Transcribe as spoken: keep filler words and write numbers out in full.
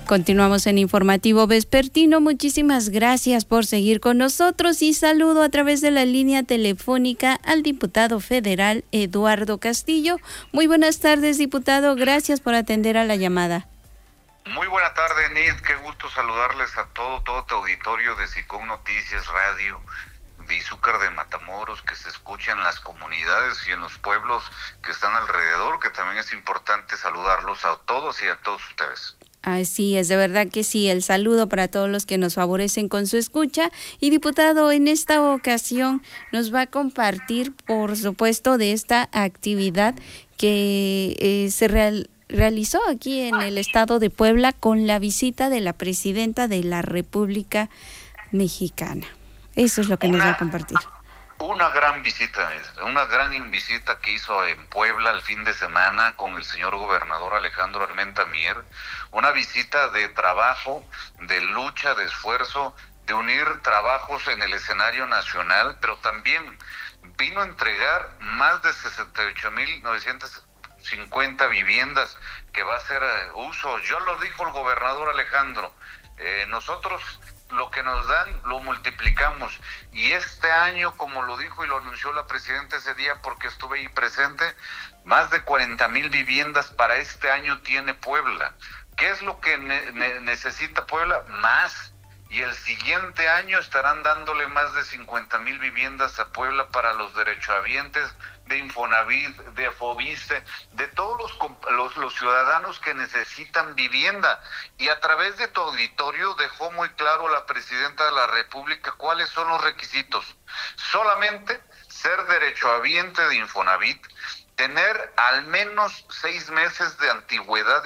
Continuamos en Informativo Vespertino. Muchísimas gracias por seguir con nosotros y saludo a través de la línea telefónica al diputado federal Eduardo Castillo. Muy buenas tardes, diputado. Gracias por atender a la llamada. Muy buena tarde, Nid. Qué gusto saludarles a todo, todo tu auditorio de SICOM Noticias Radio de Izúcar de Matamoros, que se escucha en las comunidades y en los pueblos que están alrededor, que también es importante saludarlos a todos y a todos ustedes. Así es, de verdad que sí, el saludo para todos los que nos favorecen con su escucha. Y diputado, en esta ocasión nos va a compartir, por supuesto, de esta actividad que eh, se real, realizó aquí en el estado de Puebla con la visita de la presidenta de la República Mexicana. Eso es lo que una, nos va a compartir. Una gran visita, una gran visita que hizo en Puebla el fin de semana con el señor gobernador Alejandro Armenta Mier. Una visita de trabajo, de lucha, de esfuerzo, de unir trabajos en el escenario nacional, pero también vino a entregar más de sesenta y ocho mil novecientas cincuenta viviendas que va a hacer uso. Yo lo dijo el gobernador Alejandro, eh, nosotros lo que nos dan lo multiplicamos, y este año, como lo dijo y lo anunció la presidenta ese día porque estuve ahí presente, más de cuarenta mil viviendas para este año tiene Puebla. ¿Qué es lo que ne- ne- necesita Puebla? Más. Y el siguiente año estarán dándole más de cincuenta mil viviendas a Puebla para los derechohabientes de Infonavit, de Fobiste, de todos los, los, los ciudadanos que necesitan vivienda. Y a través de tu auditorio dejó muy claro la presidenta de la República cuáles son los requisitos. Solamente ser derechohabiente de Infonavit, tener al menos seis meses de antigüedad